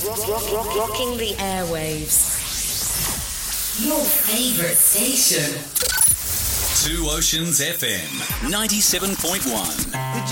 Rocking the airwaves. Your favourite station. Two Oceans FM 97.1.